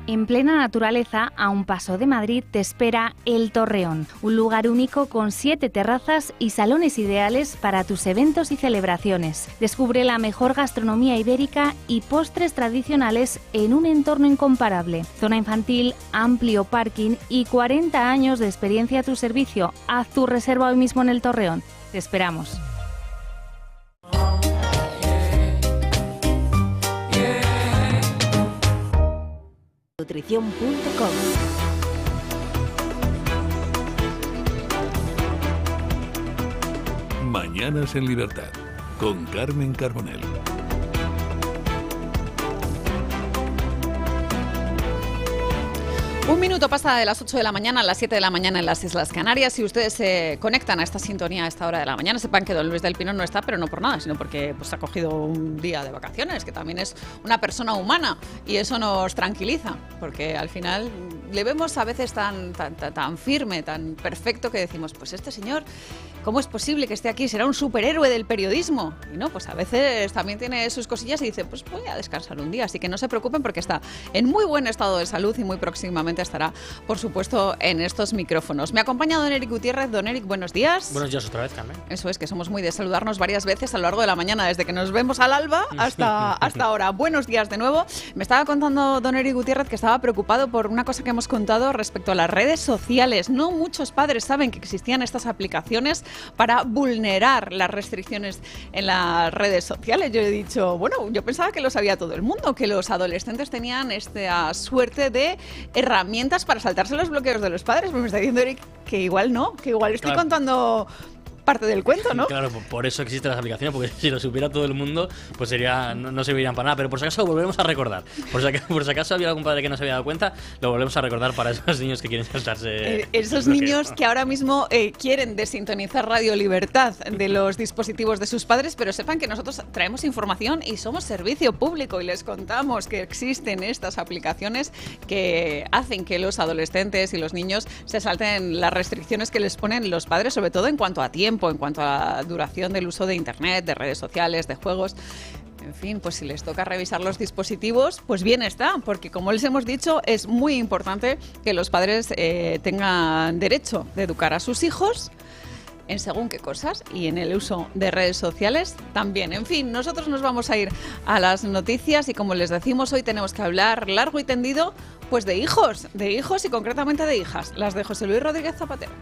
En plena naturaleza, a un paso de Madrid, te espera El Torreón, un lugar único con 7 terrazas y salones ideales para tus eventos y celebraciones. Descubre la mejor gastronomía ibérica y postres tradicionales en un entorno incomparable. Zona infantil, amplio parking y 40 años de experiencia a tu servicio. Haz tu reserva hoy mismo en El Torreón. Te esperamos. Nutrición.com. Mañanas en Libertad, con Carmen Carbonell. Un minuto pasa de las 8 de la mañana a las 7 de la mañana en las Islas Canarias. Si ustedes se conectan a esta sintonía a esta hora de la mañana, sepan que don Luis del Pino no está, pero no por nada, sino porque ha cogido un día de vacaciones, que también es una persona humana, y eso nos tranquiliza, porque al final le vemos a veces tan firme, tan perfecto, que decimos, pues este señor, ¿cómo es posible que esté aquí? ¿Será un superhéroe del periodismo? Y no, pues a veces también tiene sus cosillas y dice, pues voy a descansar un día, así que no se preocupen porque está en muy buen estado de salud y muy próximamente estará, por supuesto, en estos micrófonos. Me acompaña don Eric Gutiérrez. Don Eric, buenos días. Buenos días otra vez, Carmen. Eso es, que somos muy de saludarnos varias veces a lo largo de la mañana, desde que nos vemos al alba hasta ahora. Buenos días de nuevo. Me estaba contando don Eric Gutiérrez que estaba preocupado por una cosa que hemos contado respecto a las redes sociales. No muchos padres saben que existían estas aplicaciones para vulnerar las restricciones en las redes sociales. Yo he dicho, bueno, yo pensaba que lo sabía todo el mundo, que los adolescentes tenían esta suerte de herramientas para saltarse los bloqueos de los padres. Pues me está diciendo Eric que igual no, que igual estoy contando parte del cuento, ¿no? Claro, por eso existen las aplicaciones, porque si lo supiera todo el mundo, pues sería no servirían para nada. Pero por si acaso lo volvemos a recordar. Por si acaso había algún padre que no se había dado cuenta, lo volvemos a recordar para esos niños que quieren saltarse. Esos niños que ahora mismo quieren desintonizar Radio Libertad de los dispositivos de sus padres, pero sepan que nosotros traemos información y somos servicio público y les contamos que existen estas aplicaciones que hacen que los adolescentes y los niños se salten las restricciones que les ponen los padres, sobre todo en cuanto a tiempo, en cuanto a la duración del uso de Internet, de redes sociales, de juegos. En fin, pues si les toca revisar los dispositivos, pues bien está, porque como les hemos dicho, es muy importante que los padres tengan derecho de educar a sus hijos en según qué cosas y en el uso de redes sociales también. En fin, nosotros nos vamos a ir a las noticias y como les decimos, hoy tenemos que hablar largo y tendido pues de hijos y concretamente de hijas, las de José Luis Rodríguez Zapatero.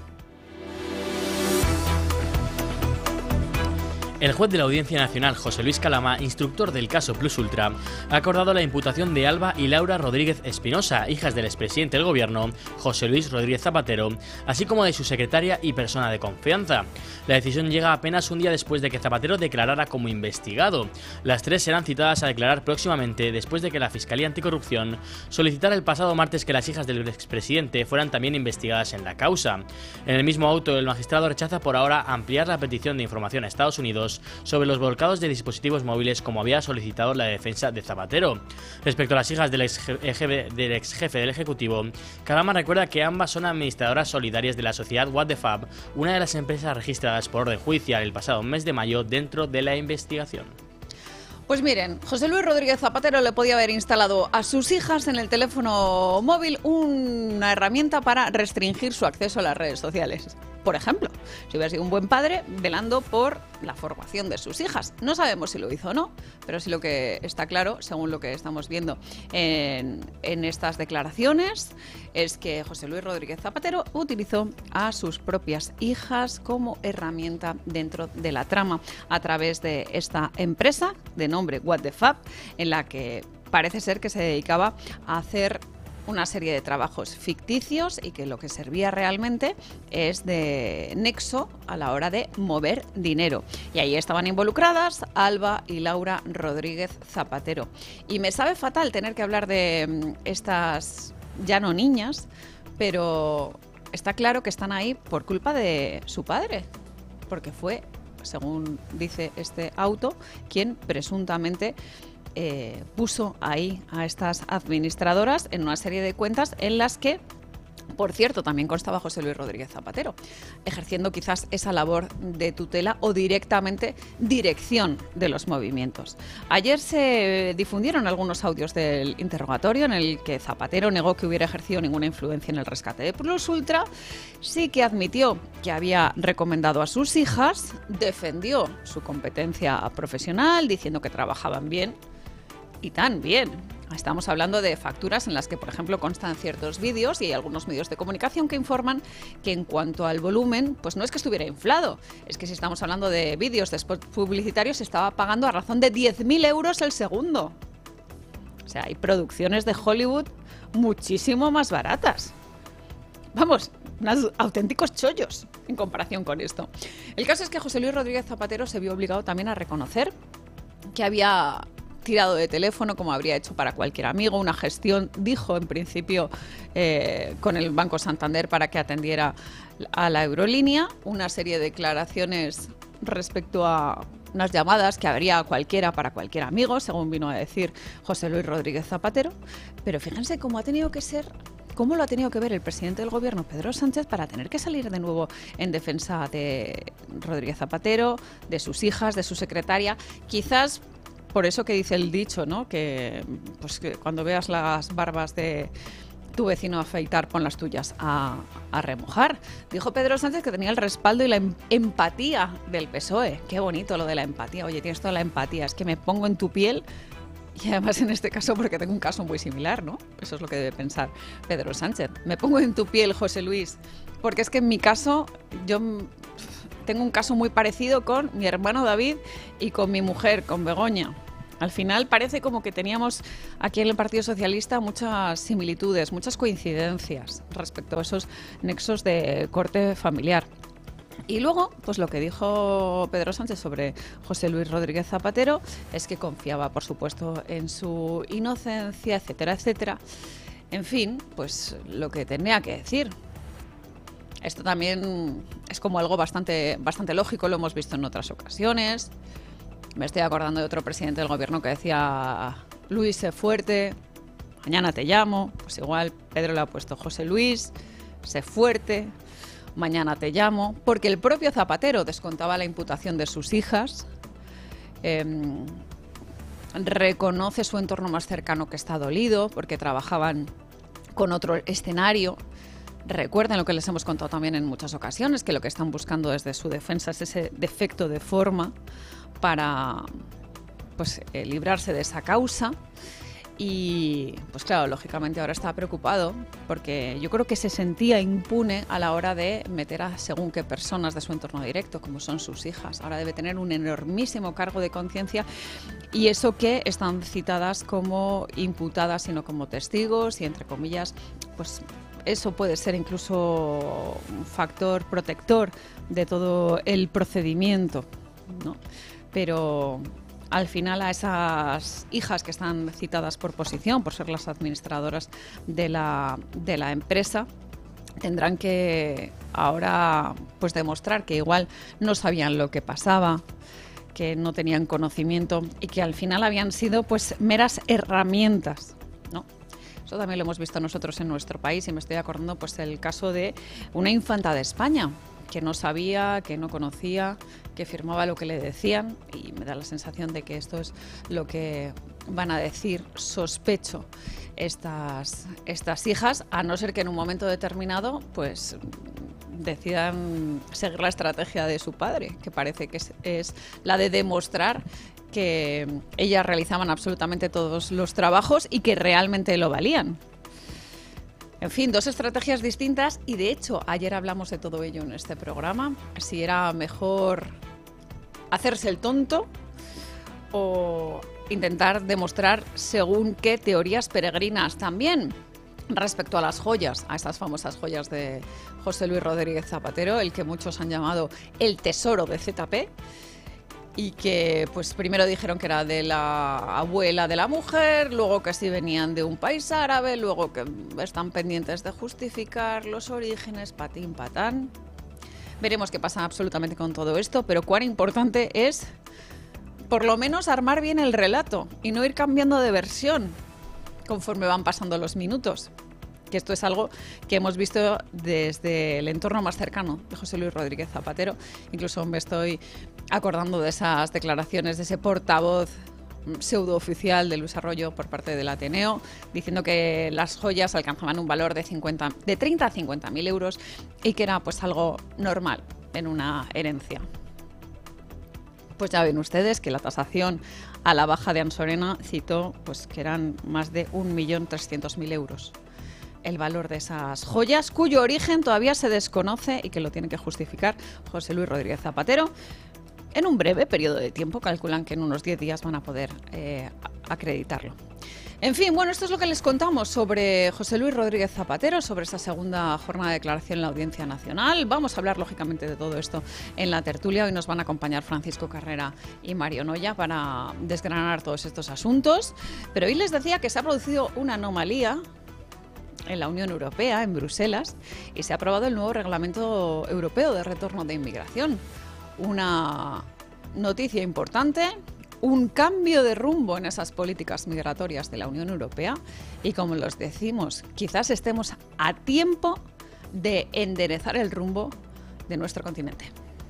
El juez de la Audiencia Nacional, José Luis Calama, instructor del caso Plus Ultra, ha acordado la imputación de Alba y Laura Rodríguez Espinosa, hijas del expresidente del gobierno, José Luis Rodríguez Zapatero, así como de su secretaria y persona de confianza. La decisión llega apenas un día después de que Zapatero declarara como investigado. Las tres serán citadas a declarar próximamente después de que la Fiscalía Anticorrupción solicitara el pasado martes que las hijas del expresidente fueran también investigadas en la causa. En el mismo auto, el magistrado rechaza por ahora ampliar la petición de información a Estados Unidos sobre los volcados de dispositivos móviles como había solicitado la defensa de Zapatero. Respecto a las hijas del ex jefe del Ejecutivo, Calama recuerda que ambas son administradoras solidarias de la sociedad What the Fab, una de las empresas registradas por orden judicial el pasado mes de mayo dentro de la investigación. Pues miren, José Luis Rodríguez Zapatero le podía haber instalado a sus hijas en el teléfono móvil una herramienta para restringir su acceso a las redes sociales. Por ejemplo, si hubiera sido un buen padre velando por la formación de sus hijas. No sabemos si lo hizo o no, pero sí lo que está claro, según lo que estamos viendo en estas declaraciones, es que José Luis Rodríguez Zapatero utilizó a sus propias hijas como herramienta dentro de la trama a través de esta empresa de nombre What the Fab, en la que parece ser que se dedicaba a hacer una serie de trabajos ficticios y que lo que servía realmente es de nexo a la hora de mover dinero. Y ahí estaban involucradas Alba y Laura Rodríguez Zapatero. Y me sabe fatal tener que hablar de estas ya no niñas, pero está claro que están ahí por culpa de su padre, porque fue, según dice este auto, quien presuntamente puso ahí a estas administradoras en una serie de cuentas en las que Por cierto, también constaba José Luis Rodríguez Zapatero, ejerciendo quizás esa labor de tutela o directamente dirección de los movimientos. Ayer se difundieron algunos audios del interrogatorio en el que Zapatero negó que hubiera ejercido ninguna influencia en el rescate de Plus Ultra. Sí que admitió que había recomendado a sus hijas, defendió su competencia profesional, diciendo que trabajaban bien y tan bien. Estamos hablando de facturas en las que, por ejemplo, constan ciertos vídeos y hay algunos medios de comunicación que informan que en cuanto al volumen, pues no es que estuviera inflado, es que si estamos hablando de vídeos de spots publicitarios se estaba pagando a razón de 10.000 euros el segundo. O sea, hay producciones de Hollywood muchísimo más baratas. Vamos, unos auténticos chollos en comparación con esto. El caso es que José Luis Rodríguez Zapatero se vio obligado también a reconocer que había tirado de teléfono, como habría hecho para cualquier amigo, una gestión, dijo en principio, con el Banco Santander para que atendiera a la aerolínea, una serie de declaraciones respecto a unas llamadas que habría a cualquiera para cualquier amigo, según vino a decir José Luis Rodríguez Zapatero. Pero fíjense cómo ha tenido que ser, cómo lo ha tenido que ver el presidente del gobierno, Pedro Sánchez, para tener que salir de nuevo en defensa de Rodríguez Zapatero, de sus hijas, de su secretaria. Quizás por eso que dice el dicho, ¿no? Que, pues, que cuando veas las barbas de tu vecino a afeitar, pon las tuyas a remojar. Dijo Pedro Sánchez que tenía el respaldo y la empatía del PSOE. Qué bonito lo de la empatía. Oye, tienes toda la empatía. Es que me pongo en tu piel. Y además en este caso porque tengo un caso muy similar, ¿no? Eso es lo que debe pensar Pedro Sánchez. Me pongo en tu piel, José Luis. Porque es que en mi caso, yo tengo un caso muy parecido con mi hermano David y con mi mujer, con Begoña. Al final parece como que teníamos aquí en el Partido Socialista muchas similitudes, muchas coincidencias respecto a esos nexos de corte familiar. Y luego, pues lo que dijo Pedro Sánchez sobre José Luis Rodríguez Zapatero es que confiaba, por supuesto, en su inocencia, etcétera, etcétera. En fin, pues lo que tenía que decir. Esto también es como algo bastante lógico, lo hemos visto en otras ocasiones. Me estoy acordando de otro presidente del gobierno que decía: Luis, sé fuerte, mañana te llamo. Pues igual Pedro le ha puesto: José Luis, sé fuerte, mañana te llamo. Porque el propio Zapatero descontaba la imputación de sus hijas, reconoce su entorno más cercano que está dolido porque trabajaban con otro escenario. Recuerden lo que les hemos contado también en muchas ocasiones, que lo que están buscando desde su defensa es ese defecto de forma para, pues, librarse de esa causa. Y pues claro, lógicamente ahora está preocupado porque yo creo que se sentía impune a la hora de meter a según qué personas de su entorno directo, como son sus hijas. Ahora debe tener un enormísimo cargo de conciencia, y eso que están citadas como imputadas y no como testigos, y entre comillas, pues eso puede ser incluso un factor protector de todo el procedimiento, ¿no? Pero al final a esas hijas que están citadas por posición, por ser las administradoras de la empresa, tendrán que ahora pues demostrar que igual no sabían lo que pasaba, que no tenían conocimiento y que al final habían sido pues meras herramientas, ¿no? Eso también lo hemos visto nosotros en nuestro país, y me estoy acordando pues del caso de una infanta de España que no sabía, que no conocía, que firmaba lo que le decían, y me da la sensación de que esto es lo que van a decir, sospecho, estas hijas, a no ser que en un momento determinado pues decidan seguir la estrategia de su padre, que parece que es la de demostrar que ellas realizaban absolutamente todos los trabajos y que realmente lo valían. En fin, dos estrategias distintas, y de hecho ayer hablamos de todo ello en este programa, si era mejor hacerse el tonto o intentar demostrar según qué teorías peregrinas. También respecto a las joyas, a estas famosas joyas de José Luis Rodríguez Zapatero, el que muchos han llamado el tesoro de ZP, y que pues primero dijeron que era de la abuela de la mujer, luego que sí venían de un país árabe, luego que están pendientes de justificar los orígenes, patín patán. Veremos qué pasa absolutamente con todo esto, pero cuán importante es por lo menos armar bien el relato y no ir cambiando de versión conforme van pasando los minutos. que esto es algo que hemos visto desde el entorno más cercano de José Luis Rodríguez Zapatero. Incluso me estoy acordando de esas declaraciones de ese portavoz pseudooficial de Luis Arroyo por parte del Ateneo, diciendo que las joyas alcanzaban un valor de 30 a 50.000 euros y que era pues algo normal en una herencia. Pues ya ven ustedes que la tasación a la baja de Ansorena citó pues que eran más de 1.300.000 euros el valor de esas joyas, cuyo origen todavía se desconoce y que lo tiene que justificar José Luis Rodríguez Zapatero. En un breve periodo de tiempo, calculan que en unos 10 días van a poder acreditarlo. En fin, bueno, esto es lo que les contamos sobre José Luis Rodríguez Zapatero, sobre esa segunda jornada de declaración en la Audiencia Nacional. Vamos a hablar, lógicamente, de todo esto en la tertulia. Hoy nos van a acompañar Francisco Carrera y Mario Noya para desgranar todos estos asuntos. Pero hoy les decía que se ha producido una anomalía en la Unión Europea, en Bruselas, y se ha aprobado el nuevo Reglamento Europeo de Retorno de Inmigración. Una noticia importante, un cambio de rumbo en esas políticas migratorias de la Unión Europea y, como los decimos, quizás estemos a tiempo de enderezar el rumbo de nuestro continente.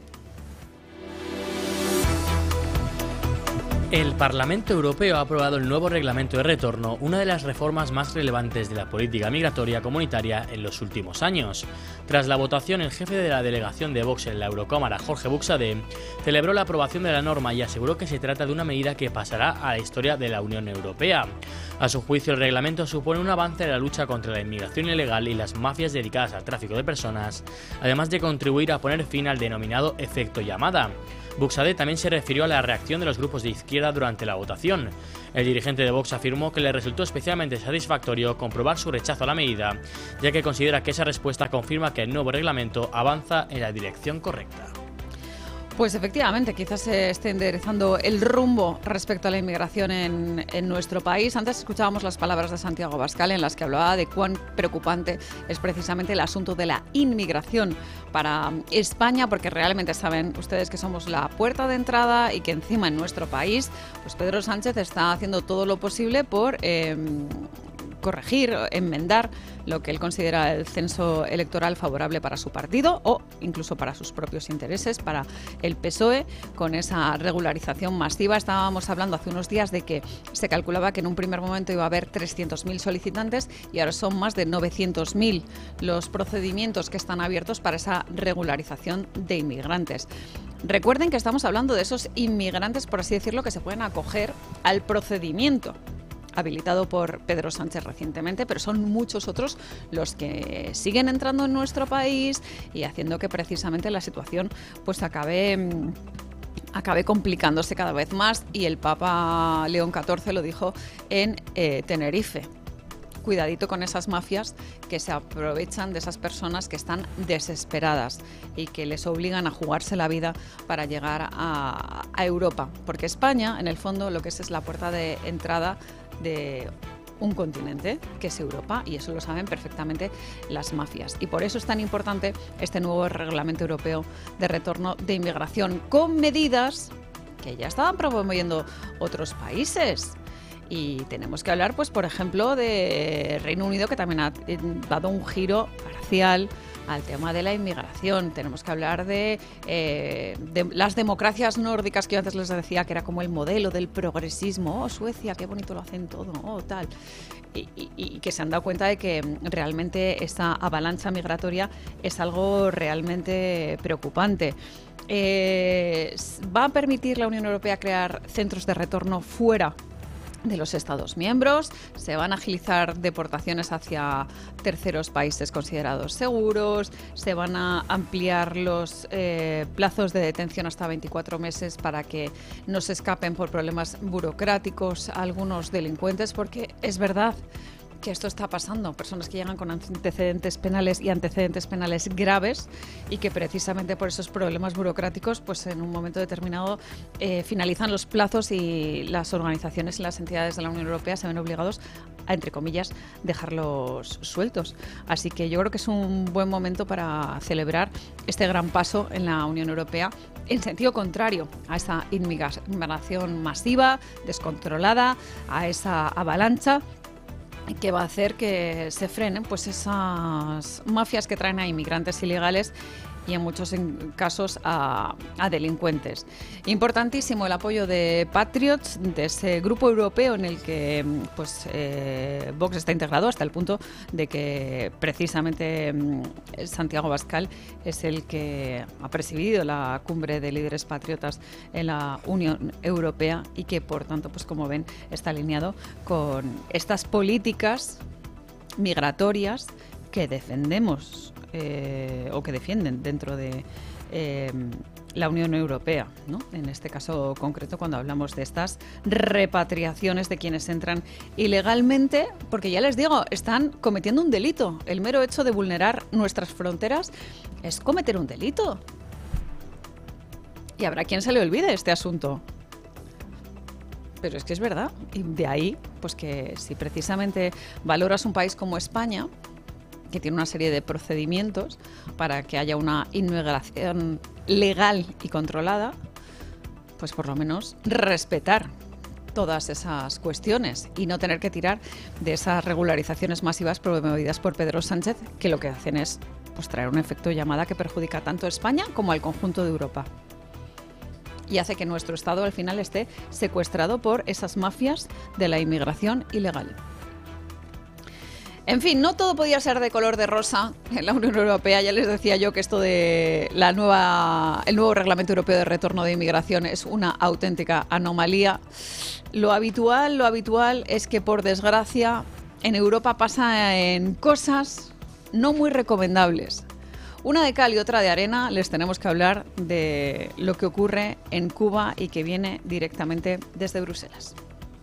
El Parlamento Europeo ha aprobado el nuevo reglamento de retorno, una de las reformas más relevantes de la política migratoria comunitaria en los últimos años. Tras la votación, el jefe de la delegación de Vox en la Eurocámara, Jorge Buxadé, celebró la aprobación de la norma y aseguró que se trata de una medida que pasará a la historia de la Unión Europea. A su juicio, el reglamento supone un avance en la lucha contra la inmigración ilegal y las mafias dedicadas al tráfico de personas, además de contribuir a poner fin al denominado efecto llamada. Buxadé también se refirió a la reacción de los grupos de izquierda durante la votación. El dirigente de Vox afirmó que le resultó especialmente satisfactorio comprobar su rechazo a la medida, ya que considera que esa respuesta confirma que el nuevo reglamento avanza en la dirección correcta. Pues efectivamente, quizás se esté enderezando el rumbo respecto a la inmigración en nuestro país. Antes escuchábamos las palabras de Santiago Abascal en las que hablaba de cuán preocupante es precisamente el asunto de la inmigración para España, porque realmente saben ustedes que somos la puerta de entrada y que encima en nuestro país, pues Pedro Sánchez está haciendo todo lo posible por corregir, enmendar lo que él considera el censo electoral favorable para su partido o incluso para sus propios intereses, para el PSOE, con esa regularización masiva. Estábamos hablando hace unos días de que se calculaba que en un primer momento iba a haber 300.000 solicitantes y ahora son más de 900.000 los procedimientos que están abiertos para esa regularización de inmigrantes. Recuerden que estamos hablando de esos inmigrantes, por así decirlo, que se pueden acoger al procedimiento habilitado por Pedro Sánchez recientemente, pero son muchos otros los que siguen entrando en nuestro país y haciendo que precisamente la situación pues acabe complicándose cada vez más, y el Papa León XIV lo dijo en Tenerife. Cuidadito con esas mafias que se aprovechan de esas personas que están desesperadas y que les obligan a jugarse la vida para llegar a Europa, porque España, en el fondo, lo que es la puerta de entrada de un continente que es Europa, y eso lo saben perfectamente las mafias. Y por eso es tan importante este nuevo reglamento europeo de retorno de inmigración, con medidas que ya estaban promoviendo otros países. Y tenemos que hablar, pues, por ejemplo, de Reino Unido, que también ha dado un giro parcial al tema de la inmigración. Tenemos que hablar de las democracias nórdicas, que yo antes les decía que era como el modelo del progresismo. Oh, Suecia, qué bonito lo hacen todo, oh, tal. Y que se han dado cuenta de que realmente esta avalancha migratoria es algo realmente preocupante. ¿Va a permitir la Unión Europea crear centros de retorno fuera de los Estados miembros? Se van a agilizar deportaciones hacia terceros países considerados seguros, se van a ampliar los plazos de detención hasta 24 meses para que no se escapen por problemas burocráticos algunos delincuentes, porque es verdad que esto está pasando, personas que llegan con antecedentes penales y antecedentes penales graves, y que precisamente por esos problemas burocráticos, pues en un momento determinado finalizan los plazos y las organizaciones y las entidades de la Unión Europea se ven obligados a, entre comillas, dejarlos sueltos. Así que yo creo que es un buen momento para celebrar este gran paso en la Unión Europea en sentido contrario a esa inmigración masiva, descontrolada, a esa avalancha que va a hacer que se frenen pues esas mafias que traen a inmigrantes ilegales y en muchos casos a delincuentes. Importantísimo el apoyo de Patriots, de ese grupo europeo en el que pues, Vox está integrado, hasta el punto de que precisamente Santiago Abascal es el que ha presidido la cumbre de líderes patriotas en la Unión Europea y que, por tanto, pues como ven, está alineado con estas políticas migratorias que defendemos o que defienden dentro de la Unión Europea, ¿no? En este caso concreto, cuando hablamos de estas repatriaciones de quienes entran ilegalmente, porque ya les digo, están cometiendo un delito. El mero hecho de vulnerar nuestras fronteras es cometer un delito. Y habrá quien se le olvide este asunto. Pero es que es verdad. Y de ahí, pues que si precisamente valoras un país como España, que tiene una serie de procedimientos para que haya una inmigración legal y controlada, pues por lo menos respetar todas esas cuestiones y no tener que tirar de esas regularizaciones masivas promovidas por Pedro Sánchez, que lo que hacen es pues, traer un efecto llamada que perjudica tanto a España como al conjunto de Europa. Y hace que nuestro Estado al final esté secuestrado por esas mafias de la inmigración ilegal. En fin, no todo podía ser de color de rosa en la Unión Europea. Ya les decía yo que esto de el nuevo Reglamento Europeo de Retorno de Inmigración es una auténtica anomalía. Lo habitual es que, por desgracia, en Europa pasan cosas no muy recomendables. Una de cal y otra de arena. Les tenemos que hablar de lo que ocurre en Cuba y que viene directamente desde Bruselas.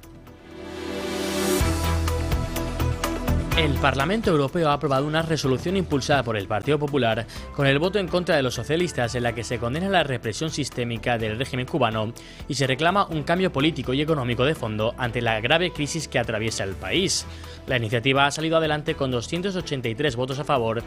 El Parlamento Europeo ha aprobado una resolución impulsada por el Partido Popular con el voto en contra de los socialistas en la que se condena la represión sistémica del régimen cubano y se reclama un cambio político y económico de fondo ante la grave crisis que atraviesa el país. La iniciativa ha salido adelante con 283 votos a favor,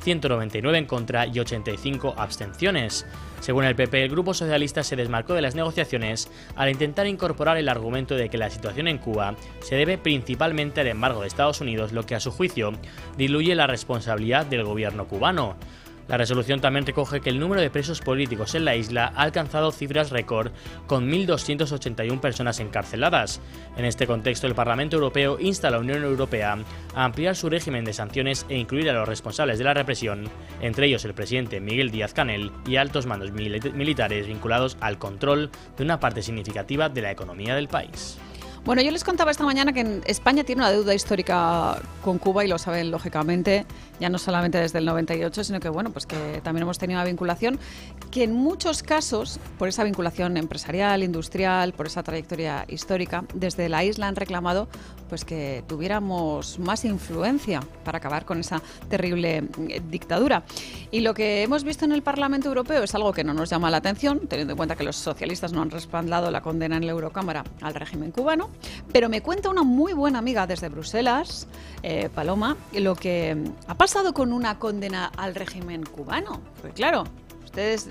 199 en contra y 85 abstenciones. Según el PP, el Grupo Socialista se desmarcó de las negociaciones al intentar incorporar el argumento de que la situación en Cuba se debe principalmente al embargo de Estados Unidos, lo que a su juicio diluye la responsabilidad del gobierno cubano. La resolución también recoge que el número de presos políticos en la isla ha alcanzado cifras récord, con 1.281 personas encarceladas. En este contexto, el Parlamento Europeo insta a la Unión Europea a ampliar su régimen de sanciones e incluir a los responsables de la represión, entre ellos el presidente Miguel Díaz-Canel y altos mandos militares vinculados al control de una parte significativa de la economía del país. Bueno, yo les contaba esta mañana que España tiene una deuda histórica con Cuba y lo saben lógicamente, ya no solamente desde el 98, sino que bueno, pues que también hemos tenido una vinculación que en muchos casos, por esa vinculación empresarial, industrial, por esa trayectoria histórica, desde la isla han reclamado pues que tuviéramos más influencia para acabar con esa terrible dictadura. Y lo que hemos visto en el Parlamento Europeo es algo que no nos llama la atención, teniendo en cuenta que los socialistas no han respaldado la condena en la Eurocámara al régimen cubano. Pero me cuenta una muy buena amiga desde Bruselas, Paloma, lo que ha pasado con una condena al régimen cubano. Porque claro, ustedes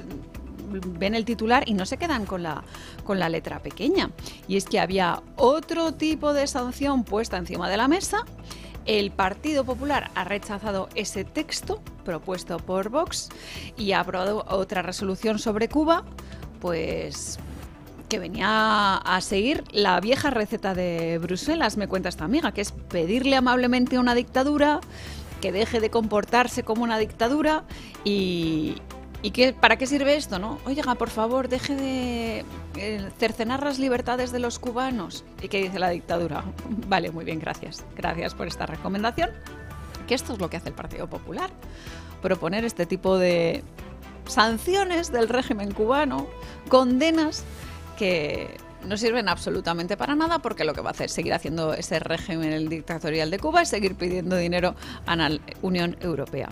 ven el titular y no se quedan con la letra pequeña. Y es que había otro tipo de sanción puesta encima de la mesa. El Partido Popular ha rechazado ese texto propuesto por Vox y ha aprobado otra resolución sobre Cuba, pues que venía a seguir la vieja receta de Bruselas, me cuenta esta amiga, que es pedirle amablemente a una dictadura que deje de comportarse como una dictadura y que, ¿para qué sirve esto, no? Oiga, por favor, deje de cercenar las libertades de los cubanos. ¿Y qué dice la dictadura? Vale, muy bien, gracias. Gracias por esta recomendación. Que esto es lo que hace el Partido Popular. Proponer este tipo de sanciones del régimen cubano, condenas que no sirven absolutamente para nada, porque lo que va a hacer es seguir haciendo ese régimen dictatorial de Cuba, es seguir pidiendo dinero a la Unión Europea.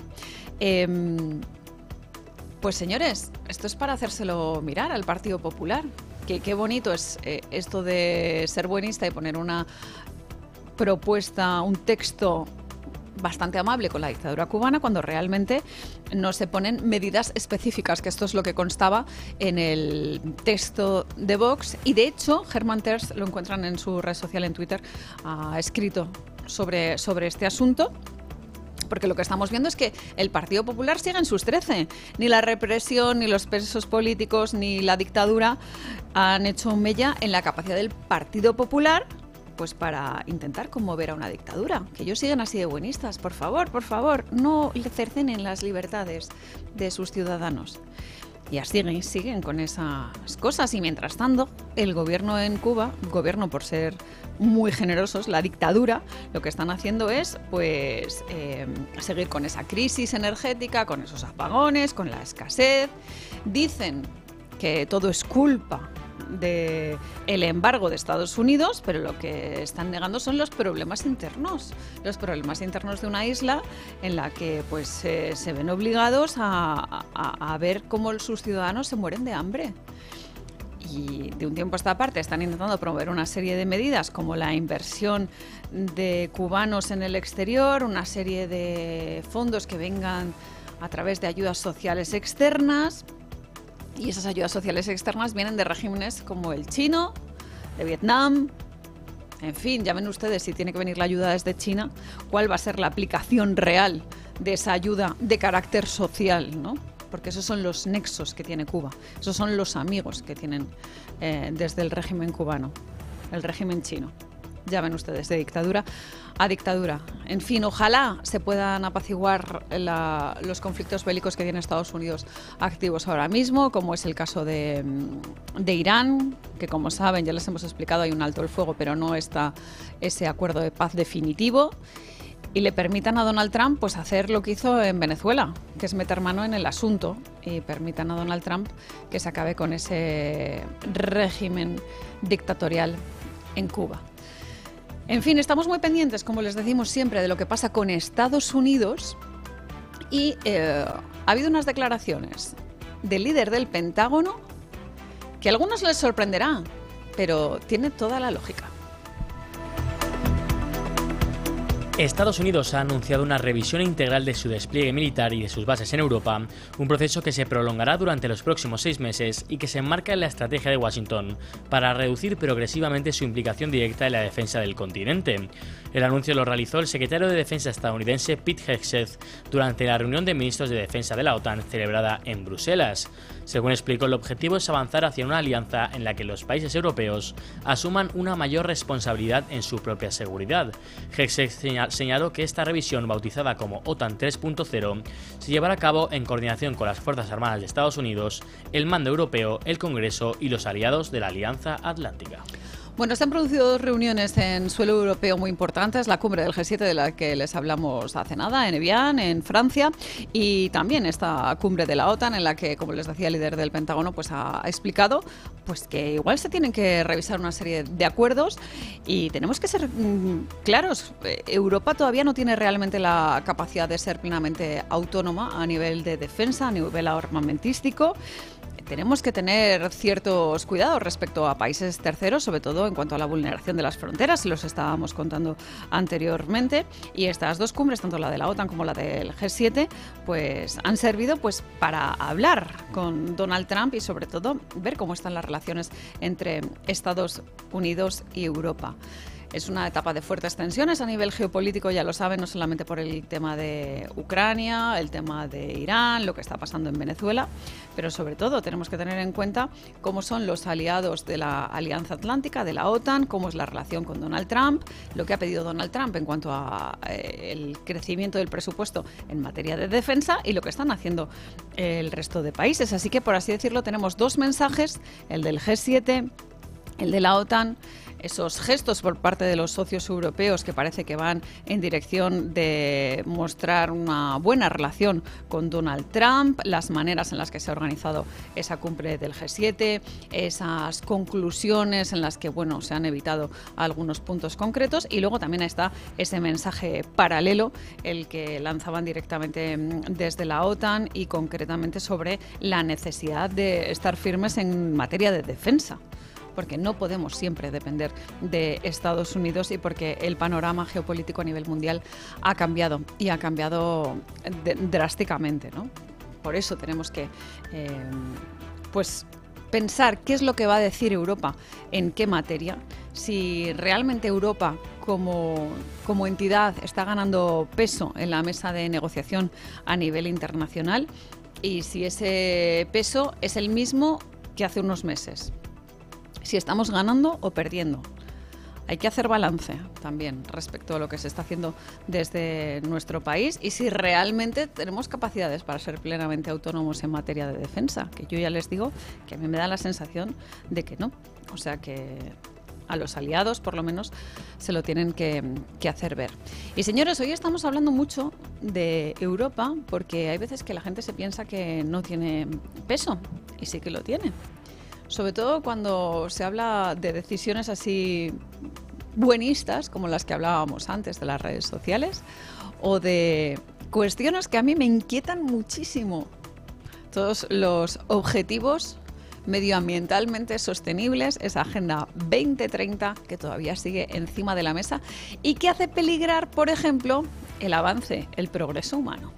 Pues señores, esto es para hacérselo mirar al Partido Popular. Qué bonito es esto de ser buenista y poner una propuesta, un texto bastante amable con la dictadura cubana, cuando realmente no se ponen medidas específicas, que esto es lo que constaba en el texto de Vox. Y de hecho, Germán Terz, lo encuentran en su red social en Twitter, ha escrito sobre este asunto. Porque lo que estamos viendo es que el Partido Popular sigue en sus 13. Ni la represión, ni los presos políticos, ni la dictadura han hecho mella en la capacidad del Partido Popular pues para intentar conmover a una dictadura. Que ellos siguen así de buenistas. Por favor, no le cercenen las libertades de sus ciudadanos. Y así siguen con esas cosas. Y mientras tanto, el gobierno en Cuba, gobierno por ser muy generosos, la dictadura, lo que están haciendo es pues seguir con esa crisis energética, con esos apagones, con la escasez. Dicen que todo es culpa del embargo de Estados Unidos, pero lo que están negando son los problemas internos de una isla en la que pues se ven obligados a ver cómo sus ciudadanos se mueren de hambre. Y de un tiempo a esta parte están intentando promover una serie de medidas como la inversión de cubanos en el exterior, una serie de fondos que vengan a través de ayudas sociales externas. Y esas ayudas sociales externas vienen de regímenes como el chino, de Vietnam. En fin, ya ven ustedes, si tiene que venir la ayuda desde China, cuál va a ser la aplicación real de esa ayuda de carácter social, ¿no? Porque esos son los nexos que tiene Cuba, esos son los amigos que tienen desde el régimen cubano, el régimen chino. Ya ven ustedes, de dictadura a dictadura. En fin, ojalá se puedan apaciguar los conflictos bélicos que tiene Estados Unidos activos ahora mismo, como es el caso de Irán, que como saben, ya les hemos explicado, hay un alto el fuego, pero no está ese acuerdo de paz definitivo. Y le permitan a Donald Trump pues hacer lo que hizo en Venezuela, que es meter mano en el asunto, y permitan a Donald Trump que se acabe con ese régimen dictatorial en Cuba. En fin, estamos muy pendientes, como les decimos siempre, de lo que pasa con Estados Unidos, y ha habido unas declaraciones del líder del Pentágono que a algunos les sorprenderá, pero tiene toda la lógica. Estados Unidos ha anunciado una revisión integral de su despliegue militar y de sus bases en Europa, un proceso que se prolongará durante los próximos 6 meses y que se enmarca en la estrategia de Washington para reducir progresivamente su implicación directa en la defensa del continente. El anuncio lo realizó el secretario de Defensa estadounidense Pete Hegseth durante la reunión de ministros de defensa de la OTAN celebrada en Bruselas. Según explicó, el objetivo es avanzar hacia una alianza en la que los países europeos asuman una mayor responsabilidad en su propia seguridad. Hegseth señaló que esta revisión, bautizada como OTAN 3.0, se llevará a cabo en coordinación con las Fuerzas Armadas de Estados Unidos, el Mando Europeo, el Congreso y los aliados de la Alianza Atlántica. Bueno, se han producido 2 reuniones en suelo europeo muy importantes, la cumbre del G7 de la que les hablamos hace nada, en Evian, en Francia, y también esta cumbre de la OTAN en la que, como les decía el líder del Pentágono, pues ha explicado pues que igual se tienen que revisar una serie de acuerdos y tenemos que ser claros. Europa todavía no tiene realmente la capacidad de ser plenamente autónoma a nivel de defensa, a nivel armamentístico. Tenemos que tener ciertos cuidados respecto a países terceros, sobre todo en cuanto a la vulneración de las fronteras, los estábamos contando anteriormente, y estas 2 cumbres, tanto la de la OTAN como la del G7, pues han servido pues para hablar con Donald Trump y sobre todo ver cómo están las relaciones entre Estados Unidos y Europa. Es una etapa de fuertes tensiones a nivel geopolítico, ya lo saben, no solamente por el tema de Ucrania, el tema de Irán, lo que está pasando en Venezuela, pero sobre todo tenemos que tener en cuenta cómo son los aliados de la Alianza Atlántica, de la OTAN, cómo es la relación con Donald Trump, lo que ha pedido Donald Trump en cuanto a el crecimiento del presupuesto en materia de defensa y lo que están haciendo el resto de países. Así que, por así decirlo, tenemos 2 mensajes, el del G7, el de la OTAN. Esos gestos por parte de los socios europeos que parece que van en dirección de mostrar una buena relación con Donald Trump, las maneras en las que se ha organizado esa cumbre del G7, esas conclusiones en las que se han evitado algunos puntos concretos, y luego también está ese mensaje paralelo, el que lanzaban directamente desde la OTAN y concretamente sobre la necesidad de estar firmes en materia de defensa, porque no podemos siempre depender de Estados Unidos y porque el panorama geopolítico a nivel mundial ha cambiado y ha cambiado drásticamente, ¿no? Por eso tenemos que pensar qué es lo que va a decir Europa en qué materia, si realmente Europa como entidad está ganando peso en la mesa de negociación a nivel internacional y si ese peso es el mismo que hace unos meses, si estamos ganando o perdiendo. Hay que hacer balance también respecto a lo que se está haciendo desde nuestro país y si realmente tenemos capacidades para ser plenamente autónomos en materia de defensa, que yo ya les digo que a mí me da la sensación de que no. O sea que a los aliados, por lo menos, se lo tienen que hacer ver. Y señores, hoy estamos hablando mucho de Europa porque hay veces que la gente se piensa que no tiene peso y sí que lo tiene. Sobre todo cuando se habla de decisiones así buenistas, como las que hablábamos antes de las redes sociales, o de cuestiones que a mí me inquietan muchísimo. Todos los objetivos medioambientalmente sostenibles, esa Agenda 2030 que todavía sigue encima de la mesa y que hace peligrar, por ejemplo, el avance, el progreso humano.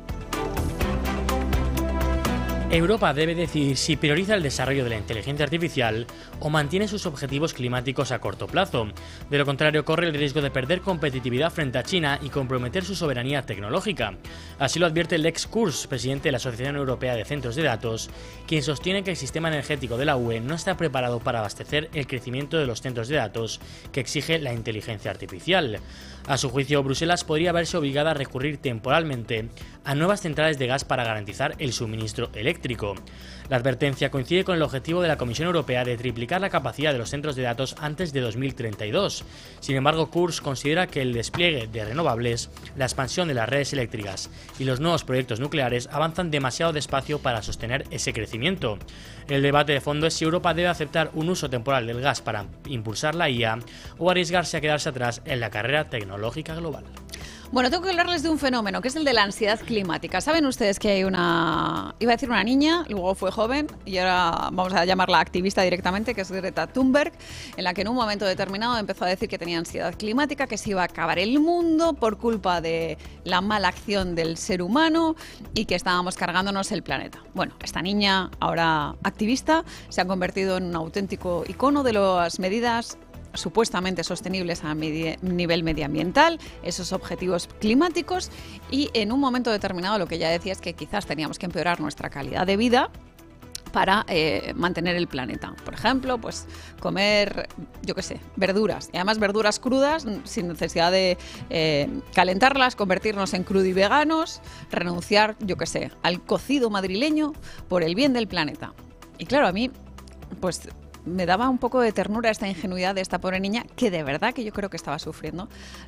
Europa debe decidir si prioriza el desarrollo de la inteligencia artificial o mantiene sus objetivos climáticos a corto plazo. De lo contrario, corre el riesgo de perder competitividad frente a China y comprometer su soberanía tecnológica. Así lo advierte Lex Kurz, presidente de la Asociación Europea de Centros de Datos, quien sostiene que el sistema energético de la UE no está preparado para abastecer el crecimiento de los centros de datos que exige la inteligencia artificial. A su juicio, Bruselas podría verse obligada a recurrir temporalmente a nuevas centrales de gas para garantizar el suministro eléctrico. La advertencia coincide con el objetivo de la Comisión Europea de triplicar la capacidad de los centros de datos antes de 2032. Sin embargo, Kurz considera que el despliegue de renovables, la expansión de las redes eléctricas y los nuevos proyectos nucleares avanzan demasiado despacio para sostener ese crecimiento. El debate de fondo es si Europa debe aceptar un uso temporal del gas para impulsar la IA o arriesgarse a quedarse atrás en la carrera tecnológica global. Bueno, tengo que hablarles de un fenómeno, que es el de la ansiedad climática. Saben ustedes que hay iba a decir una niña, luego fue joven, y ahora vamos a llamarla activista directamente, que es Greta Thunberg, en la que en un momento determinado empezó a decir que tenía ansiedad climática, que se iba a acabar el mundo por culpa de la mala acción del ser humano y que estábamos cargándonos el planeta. Bueno, esta niña, ahora activista, se ha convertido en un auténtico icono de las medidas supuestamente sostenibles a nivel medioambiental, esos objetivos climáticos, y en un momento determinado lo que ella decía es que quizás teníamos que empeorar nuestra calidad de vida para mantener el planeta. Por ejemplo, pues comer, yo qué sé, verduras, y además verduras crudas sin necesidad de calentarlas, convertirnos en crudiveganos, renunciar, yo qué sé, al cocido madrileño por el bien del planeta. Y claro, a mí, pues me daba un poco de ternura esta ingenuidad de esta pobre niña, que de verdad que yo creo que estaba sufriendo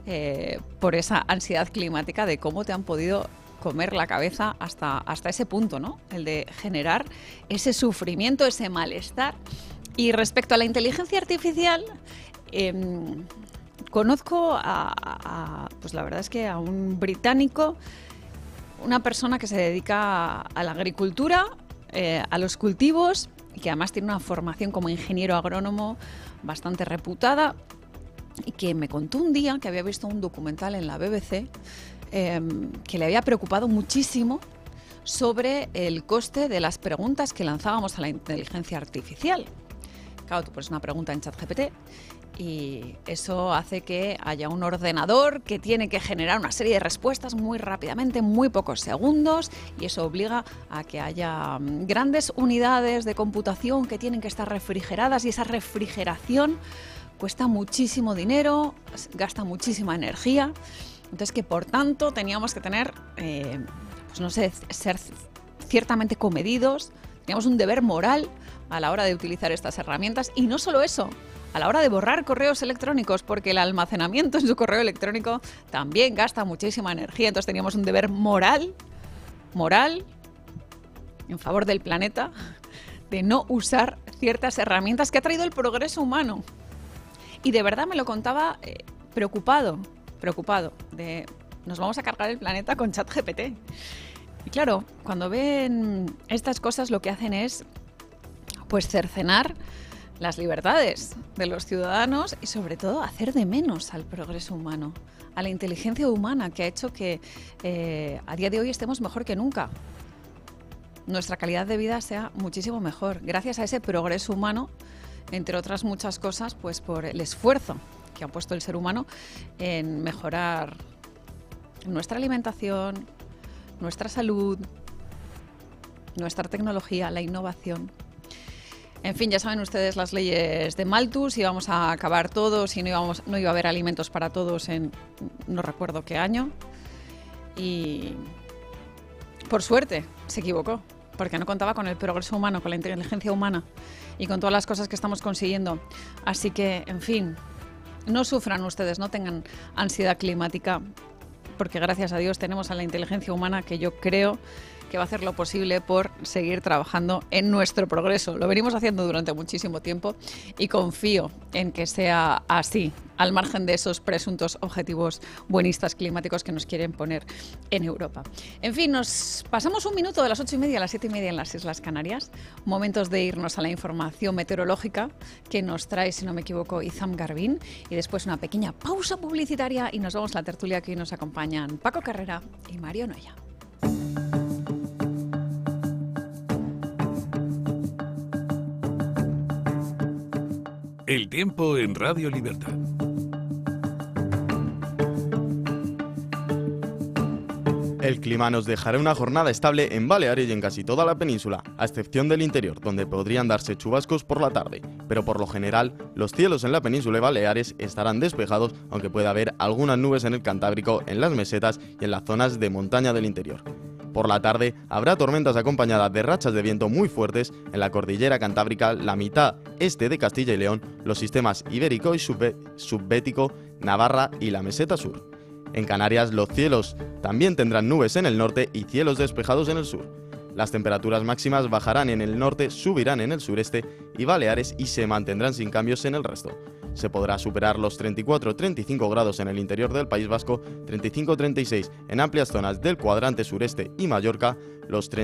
por esa ansiedad climática de cómo te han podido comer la cabeza hasta ese punto, ¿no? El de generar ese sufrimiento, ese malestar. Y respecto a la inteligencia artificial, conozco pues la verdad es que a un británico, una persona que se dedica a la agricultura, a los cultivos, y que además tiene una formación como ingeniero agrónomo bastante reputada, y que me contó un día que había visto un documental en la BBC que le había preocupado muchísimo sobre el coste de las preguntas que lanzábamos a la inteligencia artificial. Claro, tú pones una pregunta en ChatGPT y eso hace que haya un ordenador que tiene que generar una serie de respuestas muy rápidamente, en muy pocos segundos, y eso obliga a que haya grandes unidades de computación que tienen que estar refrigeradas, y esa refrigeración cuesta muchísimo dinero, gasta muchísima energía. Entonces, que por tanto teníamos que tener, pues no sé, ser ciertamente comedidos, teníamos un deber moral a la hora de utilizar estas herramientas, y no solo eso, a la hora de borrar correos electrónicos, porque el almacenamiento en su correo electrónico también gasta muchísima energía. Entonces teníamos un deber moral en favor del planeta, de no usar ciertas herramientas que ha traído el progreso humano. Y de verdad me lo contaba preocupado de nos vamos a cargar el planeta con ChatGPT. Y claro, cuando ven estas cosas lo que hacen es pues cercenar las libertades de los ciudadanos y sobre todo hacer de menos al progreso humano, a la inteligencia humana, que ha hecho que a día de hoy estemos mejor que nunca. nuestra calidad de vida sea muchísimo mejor, gracias a ese progreso humano, entre otras muchas cosas, pues por el esfuerzo que ha puesto el ser humano en mejorar nuestra alimentación, nuestra salud, nuestra tecnología, la innovación. En fin, ya saben ustedes las leyes de Malthus, íbamos a acabar todos y no iba a haber alimentos para todos en no recuerdo qué año. Y por suerte se equivocó, porque no contaba con el progreso humano, con la inteligencia humana y con todas las cosas que estamos consiguiendo. Así que, en fin, no sufran ustedes, no tengan ansiedad climática, porque gracias a Dios tenemos a la inteligencia humana que yo creo que va a hacer lo posible por seguir trabajando en nuestro progreso. Lo venimos haciendo durante muchísimo tiempo y confío en que sea así, al margen de esos presuntos objetivos buenistas climáticos que nos quieren poner en Europa. En fin, nos pasamos un minuto de las 8:30 a las 7:30 en las Islas Canarias. Momentos de irnos a la información meteorológica que nos trae, si no me equivoco, Izam Garbín. Y después una pequeña pausa publicitaria y nos vamos a la tertulia que hoy nos acompañan Paco Carrera y Mario Noya. El tiempo en Radio Libertad. El clima nos dejará una jornada estable en Baleares y en casi toda la península, a excepción del interior, donde podrían darse chubascos por la tarde. Pero por lo general, los cielos en la península y Baleares estarán despejados, aunque pueda haber algunas nubes en el Cantábrico, en las mesetas y en las zonas de montaña del interior. Por la tarde habrá tormentas acompañadas de rachas de viento muy fuertes en la cordillera cantábrica, la mitad este de Castilla y León, los sistemas ibérico y subbético, Navarra y la meseta sur. En Canarias los cielos también tendrán nubes en el norte y cielos despejados en el sur. Las temperaturas máximas bajarán en el norte, subirán en el sureste y Baleares y se mantendrán sin cambios en el resto. Se podrá superar los 34-35 grados en el interior del País Vasco, 35-36 en amplias zonas del cuadrante sureste y Mallorca, los